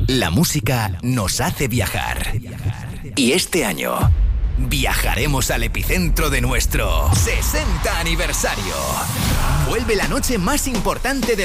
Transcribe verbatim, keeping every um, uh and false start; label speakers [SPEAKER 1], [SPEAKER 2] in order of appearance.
[SPEAKER 1] La música nos hace viajar. Y este año viajaremos al epicentro de nuestro sesenta aniversario. Vuelve la noche más importante de